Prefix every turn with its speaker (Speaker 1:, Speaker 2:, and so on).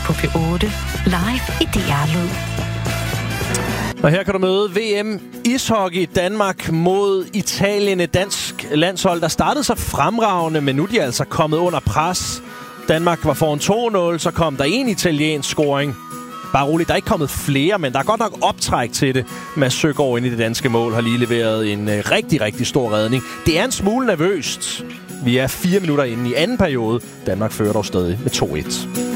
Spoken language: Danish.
Speaker 1: på P8. Live i DR Lyd.
Speaker 2: Og her kan du møde VM ishockey Danmark mod Italien. Et dansk landshold, der startede så fremragende, men nu er de altså kommet under pres. Danmark var foran 2-0, så kom der en italiensk scoring. Bare roligt, der er ikke kommet flere, men der er godt nok optræk til det. Mads Søgaard inde i det danske mål har lige leveret en rigtig, rigtig stor redning. Det er en smule nervøst. Vi er 4 minutter inde i anden periode. Danmark fører dog stadig med 2-1.